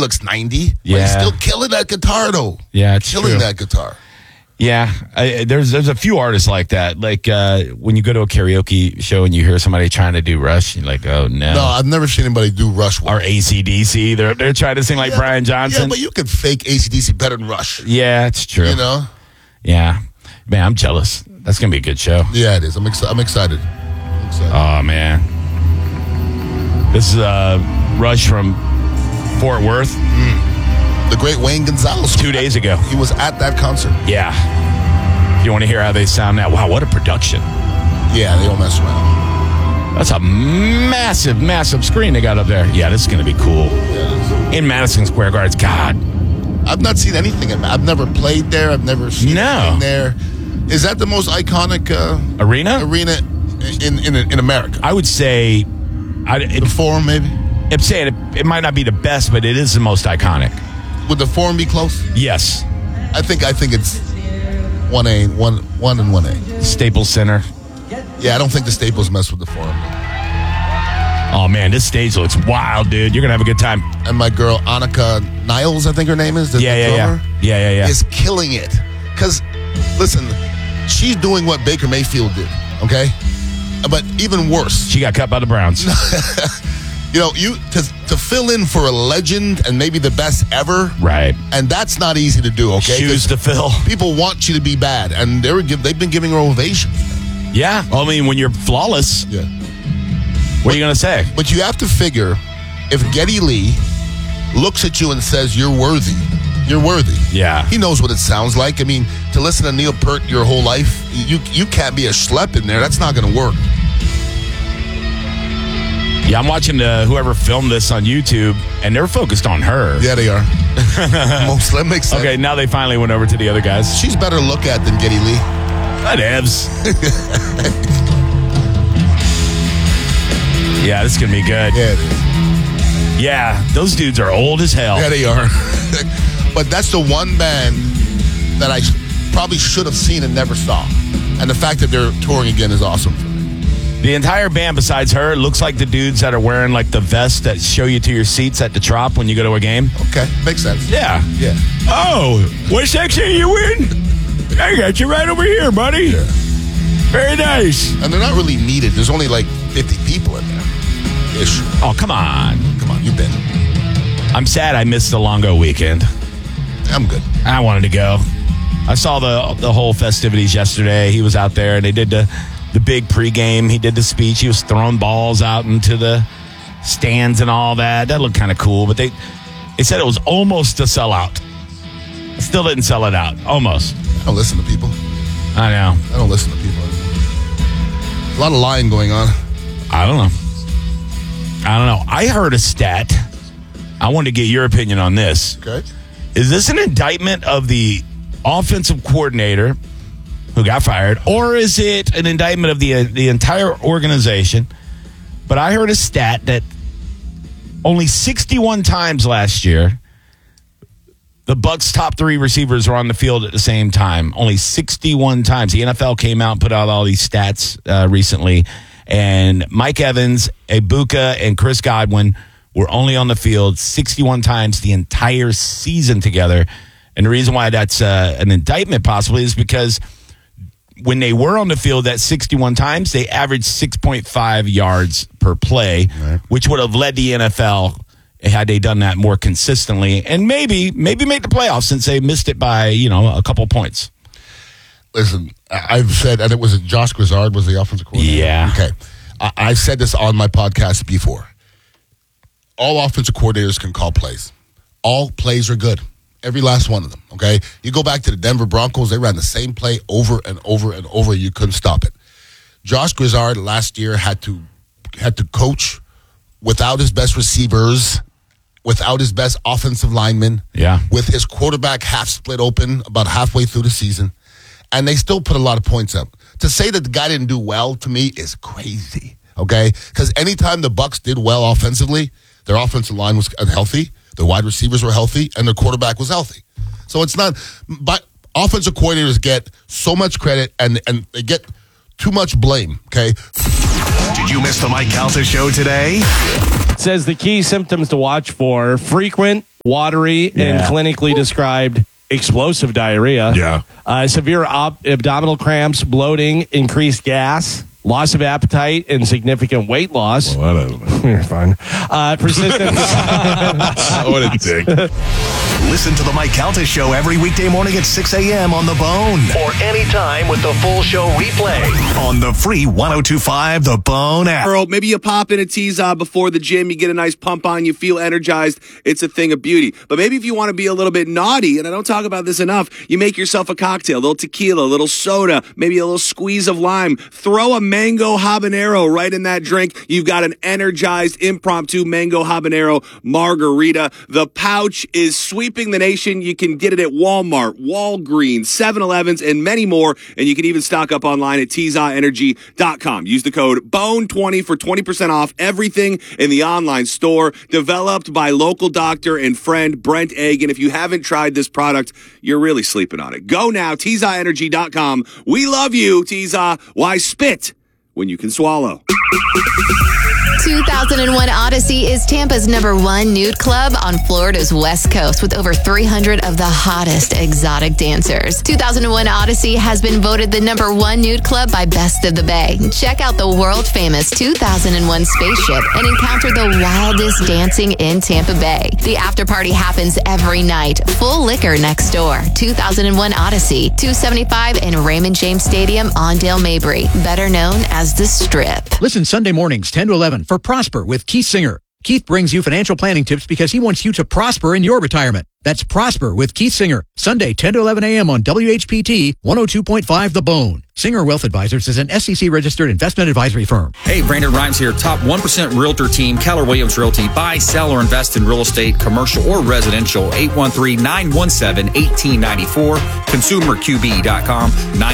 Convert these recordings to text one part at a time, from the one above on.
looks 90. Yeah. But he's still killing that guitar, though. Yeah, it's killing true. that guitar. Yeah, there's a few artists like that. Like when you go to a karaoke show and you hear somebody trying to do Rush, you're like, oh no. No, I've never seen anybody do Rush well. Or AC/DC, they're trying to sing like Brian Johnson. Yeah, but you can fake AC/DC better than Rush. Yeah, it's true. You know? Yeah, man, I'm jealous. That's gonna be a good show. Yeah, it is. I'm excited. Oh man, this is Rush from Fort Worth. The great Wayne Gonzalez. 2 days ago. He was at that concert. Yeah. You want to hear how they sound now? Wow, what a production. Yeah, they don't mess around. That's a massive, massive screen they got up there. Yeah, this is going to be cool. Yeah, in Madison Square Garden. God. I've not seen anything. I've never played there. I've never seen anything there. Is that the most iconic arena in America? I would say... the Forum, maybe? I'm saying it might not be the best, but it is the most iconic. Would the Forum be close? Yes. I think it's 1A, 1 and 1A. Staples Center. Yeah, I don't think the Staples mess with the Forum. Oh, man, this stage looks wild, dude. You're going to have a good time. And my girl, Annika Niles, I think her name is. Yeah. Is killing it. Because, listen, she's doing what Baker Mayfield did, okay? But even worse. She got cut by the Browns. You know, to fill in for a legend and maybe the best ever. Right. And that's not easy to do, okay? Shoes to fill. People want you to be bad, and they've been giving her ovations. Yeah. I mean, when you're flawless, yeah. What are you going to say? But you have to figure, if Geddy Lee looks at you and says, you're worthy. Yeah. He knows what it sounds like. I mean, to listen to Neil Peart your whole life, you can't be a schlep in there. That's not going to work. Yeah, I'm watching whoever filmed this on YouTube, and they're focused on her. Yeah, they are. That makes sense. Okay, now they finally went over to the other guys. She's better to look at than Geddy Lee. Whatevs. Yeah, this is going to be good. Yeah, it is. Yeah, those dudes are old as hell. Yeah, they are. But that's the one band that I probably should have seen and never saw. And the fact that they're touring again is awesome for me. The entire band, besides her, looks like the dudes that are wearing like the vests that show you to your seats at the Trop when you go to a game. Okay, makes sense. Yeah. Yeah. Oh, what section are you in? I got you right over here, buddy. Yeah. Very nice. And they're not really needed. There's only like 50 people in there. Ish. Oh, come on. Come on, you've been. I'm sad I missed the Longo weekend. I'm good. I wanted to go. I saw the whole festivities yesterday. He was out there, and they did the big pregame. He did the speech. He was throwing balls out into the stands and all that. That looked kind of cool, but they said it was almost a sellout. Still didn't sell it out. Almost. I don't listen to people. I know. I don't listen to people. A lot of lying going on. I don't know. I heard a stat. I wanted to get your opinion on this. Okay. Is this an indictment of the offensive coordinator who got fired, or is it an indictment of the entire organization? But I heard a stat that only 61 times last year the Bucs' top three receivers were on the field at the same time. Only 61 times. The NFL came out and put out all these stats recently, and Mike Evans, Ibuka, and Chris Godwin were only on the field 61 times the entire season together. And the reason why that's an indictment possibly is because when they were on the field that 61 times, they averaged 6.5 yards per play, right, which would have led the NFL had they done that more consistently, and maybe make the playoffs since they missed it by, a couple points. Listen, I've said, and it was Josh Grizzard was the offensive coordinator. Yeah. Okay. I've said this on my podcast before. All offensive coordinators can call plays. All plays are good. Every last one of them, okay? You go back to the Denver Broncos, they ran the same play over and over and over. You couldn't stop it. Josh Grizzard last year had to coach without his best receivers, without his best offensive linemen, with his quarterback half split open about halfway through the season, and they still put a lot of points up. To say that the guy didn't do well, to me, is crazy, okay? Because anytime the Bucs did well offensively, their offensive line was healthy, their wide receivers were healthy, and their quarterback was healthy. So it's not, but offensive coordinators get so much credit, and they get too much blame, okay? Did you miss the Mike Calta show today? It says the key symptoms to watch for: frequent watery, and clinically described explosive diarrhea. Yeah. Severe abdominal cramps, bloating, increased gas, loss of appetite, and significant weight loss. You're fine. Persistent. What a dick. Listen to the Mike Calta Show every weekday morning at 6 a.m. on The Bone. Or anytime with the full show replay on the free 102.5 The Bone app. Or maybe you pop in a T-Zaw before the gym, you get a nice pump on, you feel energized. It's a thing of beauty. But maybe if you want to be a little bit naughty, and I don't talk about this enough, you make yourself a cocktail, a little tequila, a little soda, maybe a little squeeze of lime. Throw a mango habanero right in that drink. You've got an energized impromptu mango habanero margarita. The pouch is sweeping the nation. You can get it at Walmart, Walgreens, 7-Elevens, and many more. And you can even stock up online at TZAenergy.com. Use the code BONE20 for 20% off everything in the online store. Developed by local doctor and friend Brent Egg. And if you haven't tried this product, you're really sleeping on it. Go now, TZAenergy.com. We love you, TZA. Why spit when you can swallow? 2001 Odyssey is Tampa's #1 nude club on Florida's West Coast with over 300 of the hottest exotic dancers. 2001 Odyssey has been voted the #1 nude club by Best of the Bay. Check out the world-famous 2001 spaceship and encounter the wildest dancing in Tampa Bay. The after party happens every night. Full liquor next door. 2001 Odyssey, 275 in Raymond James Stadium on Dale Mabry, better known as The Strip. Listen Sunday mornings 10 to 11 for Prosper with Keith Singer. Keith brings you financial planning tips because he wants you to prosper in your retirement. That's Prosper with Keith Singer. Sunday 10 to 11 a.m. on WHPT 102.5 The Bone. Singer Wealth Advisors is an SEC-registered investment advisory firm. Hey, Brandon Rhymes here. Top 1% Realtor team, Keller Williams Realty. Buy, sell, or invest in real estate, commercial or residential. 813-917-1894. ConsumerQB.com.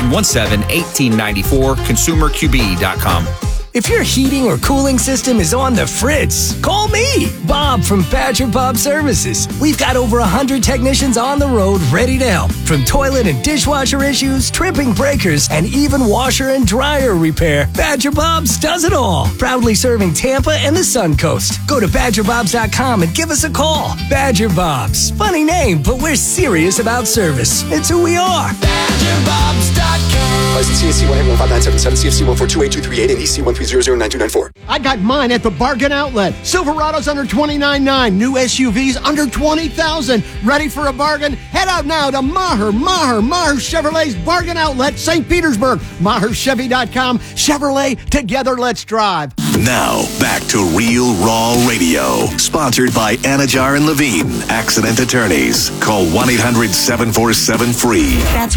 917-1894. ConsumerQB.com. If your heating or cooling system is on the fritz, call me, Bob from Badger Bob Services. We've got over 100 technicians on the road ready to help. From toilet and dishwasher issues, tripping breakers, and even washer and dryer repair, Badger Bob's does it all. Proudly serving Tampa and the Sun Coast. Go to BadgerBobs.com and give us a call. Badger Bobs. Funny name, but we're serious about service. It's who we are. BadgerBobs.com. License CAC 1515977, CFC 1428238, and EC 1300924. I got mine at the Bargain Outlet. Silverado's under $29,900. New SUVs under $20,000. Ready for a bargain? Head out now to Maher Chevrolet's Bargain Outlet, St. Petersburg. MaherChevy.com. Chevrolet, together let's drive. Now, back to Real Raw Radio. Sponsored by Anajar and Levine, Accident Attorneys. Call 1-800-747-FREE. That's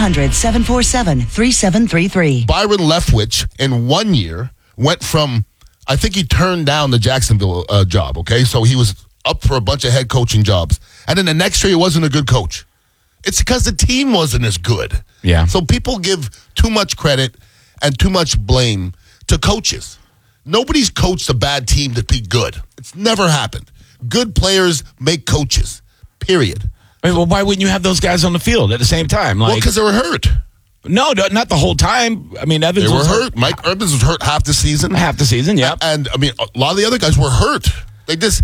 1-800-747-3733. Byron Leftwich, in 1 year, went from, I think he turned down the Jacksonville job, okay? So he was up for a bunch of head coaching jobs. And then the next year, he wasn't a good coach. It's because the team wasn't as good. Yeah. So people give too much credit and too much blame to coaches. Nobody's coached a bad team to be good. It's never happened. Good players make coaches, period. Well, why wouldn't you have those guys on the field at the same time? Well, because they were hurt. No, not the whole time. I mean, Evans They were was hurt. Mike Evans was hurt half the season. Yeah. And I mean, a lot of the other guys were hurt. It's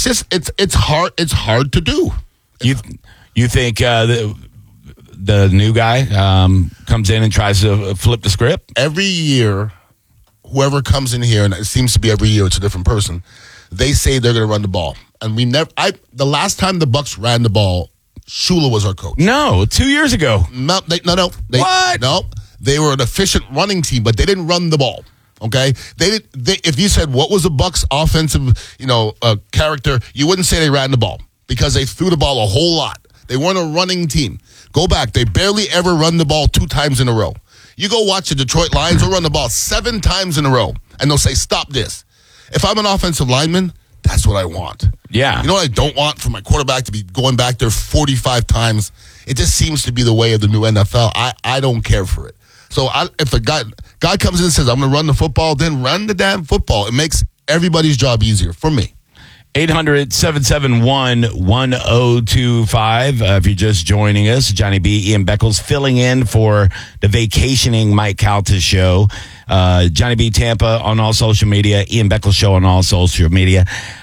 hard to do. You think the new guy comes in and tries to flip the script? Every year, whoever comes in here, and it seems to be every year it's a different person, they say they're going to run the ball. And the last time the Bucs ran the ball, Shula was our coach. No, 2 years ago. No. What? No, they were an efficient running team, but they didn't run the ball. Okay, if you said what was the Bucs' offensive, character, you wouldn't say they ran the ball because they threw the ball a whole lot. They weren't a running team. Go back; they barely ever run the ball 2 times in a row. You go watch the Detroit Lions; they'll run the ball 7 times in a row, and they'll say, "Stop this." If I'm an offensive lineman, that's what I want. Yeah. You know what I don't want for my quarterback to be going back there 45 times? It just seems to be the way of the new NFL. I don't care for it. So if a guy comes in and says, I'm going to run the football, then run the damn football. It makes everybody's job easier for me. 800-771-1025. If you're just joining us, Johnny B, Ian Beckles filling in for the vacationing Mike Calta show. Johnny B Tampa on all social media. Ian Beckles show on all social media.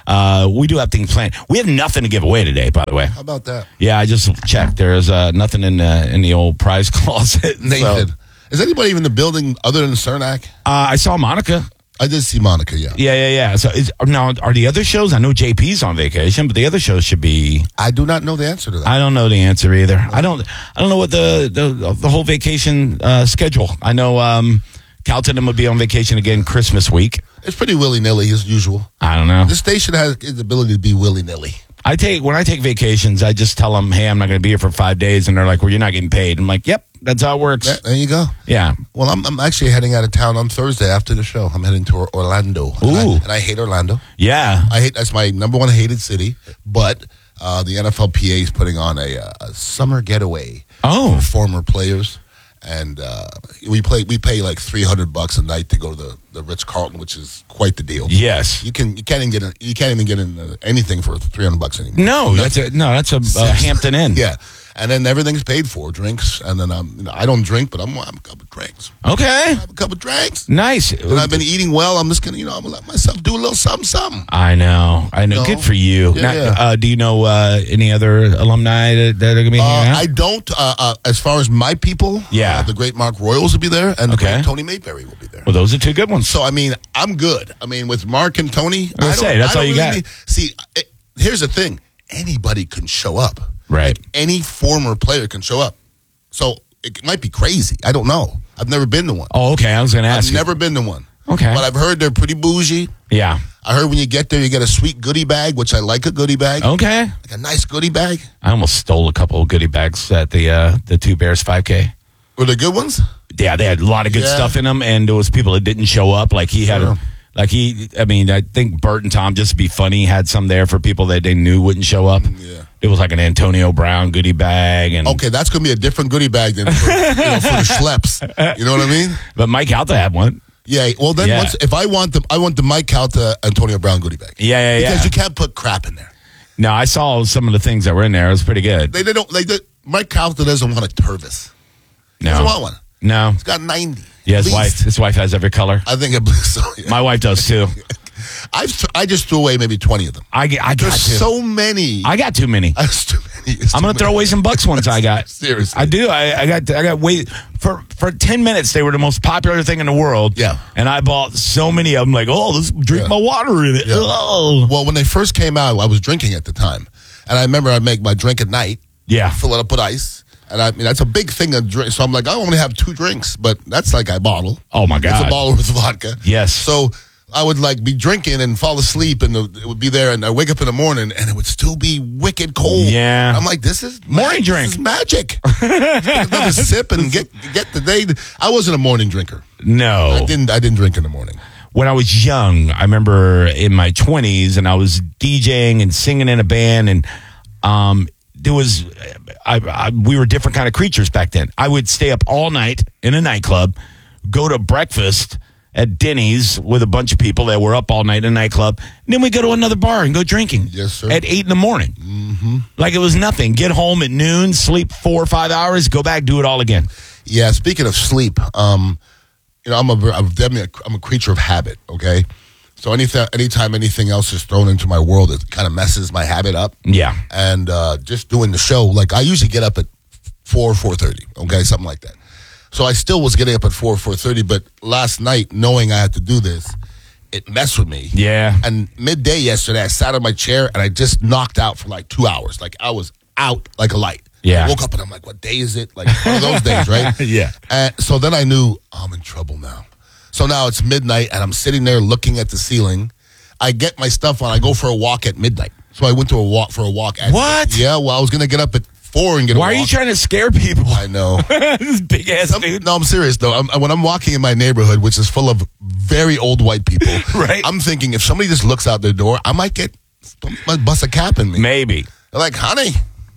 We do have things planned. We have nothing to give away today, by the way. How about that? Yeah, I just checked. There's nothing in the old prize closet. Nathan. Is anybody even in the building other than Cernak? I saw Monica. I did see Monica, yeah. Yeah. So now, are the other shows? I know JP's on vacation, but the other shows should be. I do not know the answer to that. I don't know the answer either. I don't know what the whole vacation schedule. I know Calton will be on vacation again Christmas week. It's pretty willy-nilly as usual. I don't know. This station has the ability to be willy-nilly. When I take vacations, I just tell them, hey, I'm not going to be here for 5 days, and they're like, well, you're not getting paid. I'm like, yep, that's how it works. Yeah, there you go. Yeah. Well, I'm actually heading out of town on Thursday after the show. I'm heading to Orlando. Ooh. And I hate Orlando. Yeah. That's my number one hated city. But the NFLPA is putting on a summer getaway for former players. And we pay like $300 a night to go to the Ritz-Carlton, which is quite the deal. Yes, you can't even get in anything for $300 anymore. No, that's a Hampton Inn. Yeah, and then everything's paid for, drinks, and then I don't drink, but I'm a couple of drinks. Okay, have a couple of drinks. Nice. And I've been eating well. I'm just gonna I'm gonna let myself do a little something. I know. Good for you. Yeah. Do you know any other alumni that are gonna be here? I don't. As far as my people, the great Mark Royals will be there, and the great Tony Mayberry will be there. Well, those are two good ones. So I'm good. With Mark and Tony, that's all you got. Here's the thing: anybody can show up. Right. Any former player can show up. So it might be crazy. I don't know. I've never been to one. Oh, okay. I was going to ask you. I've never been to one. Okay. But I've heard they're pretty bougie. Yeah. I heard when you get there, you get a sweet goodie bag, which I like a goodie bag. Okay. Like a nice goodie bag. I almost stole a couple of goodie bags at the Two Bears 5K. Were they good ones? Yeah, they had a lot of good stuff in them, and there was people that didn't show up. Like he had I think Bert and Tom, just to be funny, had some there for people that they knew wouldn't show up. Yeah. It was like an Antonio Brown goodie bag. And okay, that's going to be a different goodie bag than for the schleps. You know what I mean? But Mike Calta had one. Yeah, well then, if I want the Mike Calta Antonio Brown goodie bag. Yeah. Because you can't put crap in there. No, I saw some of the things that were in there. It was pretty good. Mike Calta doesn't want a Tervis. He No. doesn't want one. No. He's got 90. Yeah, his wife has every color. I think I believe so. Yeah. My wife does too. I just threw away maybe 20 of them. There's so many. I got too many. I'm going to throw away some Bucks ones I got. Seriously. I do. I got way for 10 minutes they were the most popular thing in the world. Yeah. And I bought so many of them like, let's drink my water in it. Yeah. Oh. Well, when they first came out, I was drinking at the time. And I remember I'd make my drink at night. Yeah. Fill it up with ice. And that's a big thing to drink. So I'm like, I only have 2 drinks, but that's like a bottle. Oh my God. It's a bottle with vodka. Yes. So I would be drinking and fall asleep, and it would be there, and I wake up in the morning, and it would still be wicked cold. Yeah. I'm like, this is morning drink. This is magic. Another sip and get the day. I wasn't a morning drinker. No. I didn't drink in the morning. When I was young, I remember in my 20s, and I was DJing and singing in a band, and there was we were different kind of creatures back then. I would stay up all night in a nightclub, go to breakfast at Denny's with a bunch of people that were up all night in a nightclub, and then we go to another bar and go drinking. Yes, sir. At 8 in the morning. Mm-hmm. Like it was nothing. Get home at noon, sleep 4 or 5 hours, go back, do it all again. Yeah. Speaking of sleep, I'm a creature of habit. Okay. So anytime anything else is thrown into my world, it kind of messes my habit up. Yeah. And just doing the show, like I usually get up at 4:30, okay, something like that. So I still was getting up at 4:30, but last night, knowing I had to do this, it messed with me. Yeah. And midday yesterday, I sat on my chair and I just knocked out for like 2 hours. Like I was out like a light. Yeah. I woke up and I'm like, what day is it? Like one of those days, right? Yeah. And so then I knew I'm in trouble now. So now it's midnight, and I'm sitting there looking at the ceiling. I get my stuff on. I go for a walk at midnight. So I went for a walk. At what? Yeah, well, I was going to get up at 4 and get a walk. Why are you trying to scare people? I know. This big ass dude. No, I'm serious, though. When I'm walking in my neighborhood, which is full of very old white people, right? I'm thinking if somebody just looks out their door, I might bust a cap in me. Maybe. They're like, honey,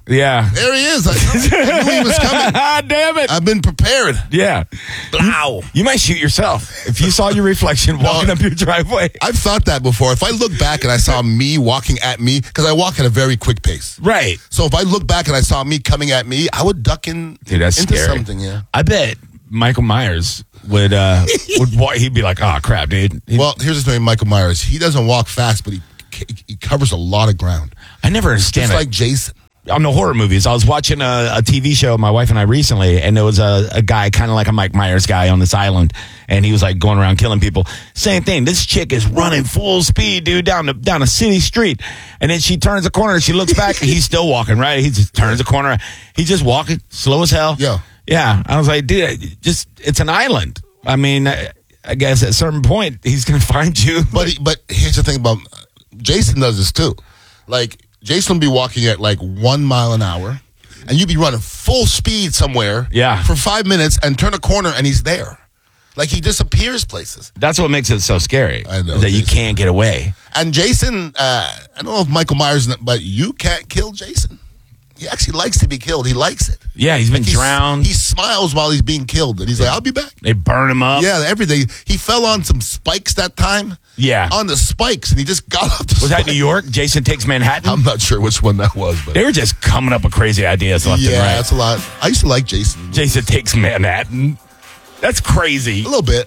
Yeah. There he is. I knew he was coming. Damn it. I've been prepared. Yeah. Blow. You might shoot yourself if you saw your reflection walking up your driveway. I've thought that before. If I look back and I saw me walking at me, because I walk at a very quick pace. Right. So if I look back and I saw me coming at me, I would duck into scary. something, yeah. I bet Michael Myers would walk, he'd be like, oh, crap, dude. Well, here's the story of Michael Myers. He doesn't walk fast, but he covers a lot of ground. I never understand Just it. like Jason. On the horror movies, I was watching a TV show, my wife and I recently, and there was a guy, kind of like a Mike Myers guy on this island, and he was like going around killing people. Same thing. This chick is running full speed, dude, down a city street, and then she turns a corner, and she looks back, and he's still walking, right? He just turns a corner. He's just walking, slow as hell. Yeah. I was like, dude, it's an island. I mean, I guess at a certain point, he's going to find you. But here's the thing about Jason does this too. Like, Jason will be walking at like 1 mile an hour, and you'd be running full speed somewhere for 5 minutes and turn a corner, and he's there. Like, he disappears places. That's what makes it so scary. I know. That you can't get away. And Jason, I don't know if Michael Myers, but you can't kill Jason. He actually likes to be killed. He likes it. Yeah, he's been drowned. He smiles while he's being killed, and he's like, I'll be back. They burn him up. Yeah, everything. He fell on some spikes that time. Yeah. On the spikes, and he just got up the Was that New York? Jason Takes Manhattan? I'm not sure which one that was. But they were just coming up with crazy ideas left and right. Yeah, that's a lot. I used to like Jason. Jason Takes Manhattan. That's crazy. A little bit.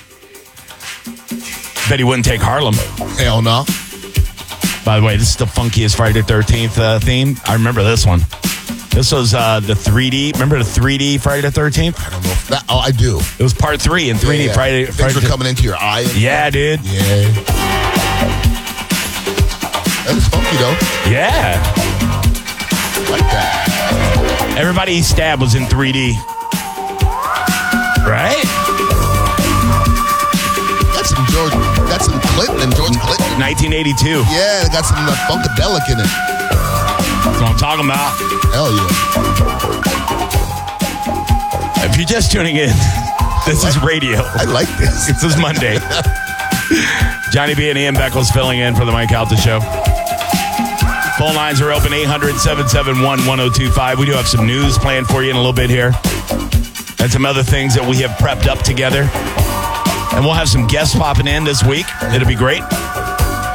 Bet he wouldn't take Harlem. Hell no. By the way, this is the funkiest Friday the 13th theme. I remember this one. This was the 3D. Remember the 3D Friday the 13th? I don't know if that. Oh, I do. It was part 3 in 3D Yeah. Friday. Things were coming into your eye. Yeah, dude. Yeah. That was funky, though. Yeah. Like that. Everybody he stabbed was in 3D. Right? Got some Clinton and George Clinton. 1982. Yeah, got some Funkadelic in it. That's what I'm talking about. Hell yeah. If you're just tuning in, this is radio. I like this. This is Monday. Johnny B and Ian Beckles filling in for the Mike Calta Show. Phone lines are open, 800-771-1025. We do have some news planned for you in a little bit here. And some other things that we have prepped up together. And we'll have some guests popping in this week. It'll be great.